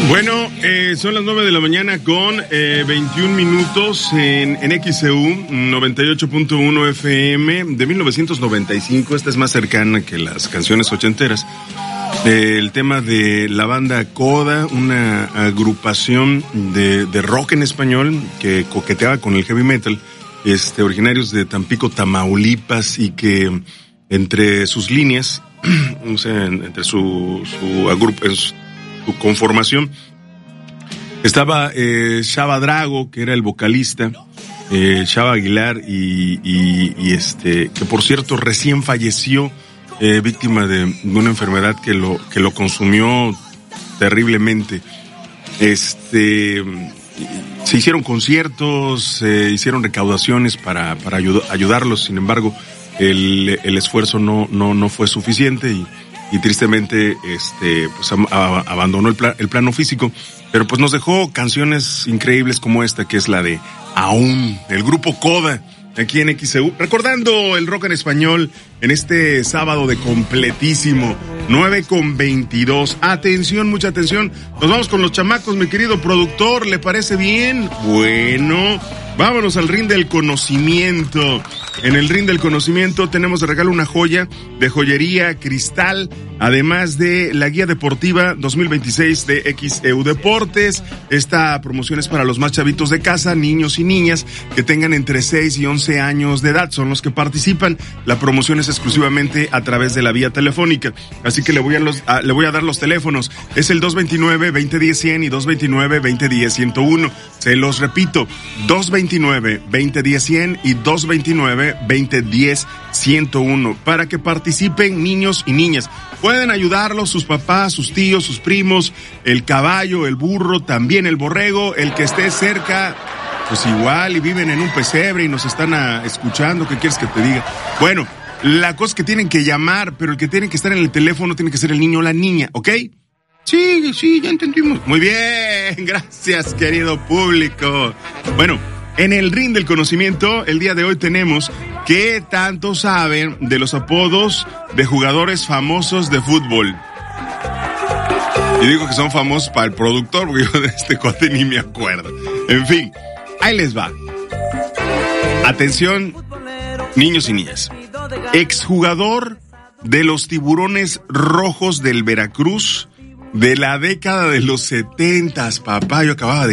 Bueno, son las 9 de la mañana con 21 minutos en XEU 98.1 FM de 1995. Esta es más cercana que las canciones ochenteras. El tema de la banda Coda, una agrupación de rock en español que coqueteaba con el heavy metal, originarios de Tampico, Tamaulipas, y que entre sus líneas, o sea, entre su conformación, estaba Chava Drago, que era el vocalista, Chava Aguilar, y que por cierto recién falleció, víctima de una enfermedad que lo consumió terriblemente. Se hicieron conciertos, se hicieron recaudaciones para ayudarlos. Sin embargo, el esfuerzo no fue suficiente y tristemente pues abandonó el plano físico, pero pues nos dejó canciones increíbles como esta, que es la de Aún, el grupo Coda, aquí en XEU, recordando el rock en español en este sábado de completísimo, 9:22. Atención, mucha atención, nos vamos con los chamacos, mi querido productor, ¿le parece bien? Bueno, vámonos al ring del conocimiento. En el ring del conocimiento tenemos de regalo una joya de joyería Cristal, además de la guía deportiva 2026 de XEU Deportes. Esta promoción es para los más chavitos de casa, niños y niñas que tengan entre 6 y 11 años de edad, son los que participan. La promoción es exclusivamente a través de la vía telefónica, así que le voy a dar los teléfonos. Es el 229-2010-100 y 229-2010-101. Se los repito, 229-2010-100 y 229-2010-101, para que participen niños y niñas. Pueden ayudarlos sus papás, sus tíos, sus primos, el caballo, el burro, también el borrego, el que esté cerca, pues igual, y viven en un pesebre y nos están escuchando. ¿Qué quieres que te diga? Bueno, la cosa es que tienen que llamar, pero el que tiene que estar en el teléfono tiene que ser el niño o la niña, ¿ok? Sí, ya entendimos. Muy bien, gracias, querido público. Bueno, en el ring del conocimiento, el día de hoy tenemos ¿qué tanto saben de los apodos de jugadores famosos de fútbol? Y digo que son famosos para el productor, porque yo de este cuate ni me acuerdo. En fin, ahí les va. Atención, niños y niñas. Exjugador de los Tiburones Rojos del Veracruz de la década de los 70, papá, yo acababa de